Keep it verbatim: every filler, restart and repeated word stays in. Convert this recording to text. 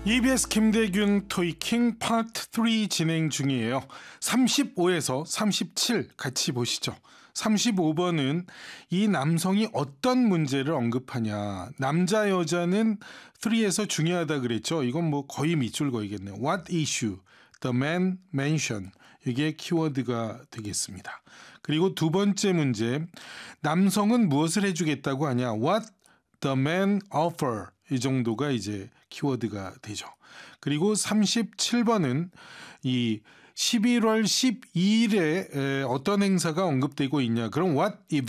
이비에스 김대균 토이킹 파트 삼 진행 중이에요. 삼십오에서 삼십칠 같이 보시죠. 삼십오 번은 이 남성이 어떤 문제를 언급하냐. 남자 여자는 삼에서 중요하다 그랬죠. 이건 뭐 거의 밑줄 거이겠네요. What issue the man mentioned. 이게 키워드가 되겠습니다. 그리고 두 번째 문제, 남성은 무엇을 해주겠다고 하냐. What the man offer. 이 정도가 이제 키워드가 되죠. 그리고 삼십칠 번은 이 십일월 십이일에 어떤 행사가 언급되고 있냐. 그럼 what event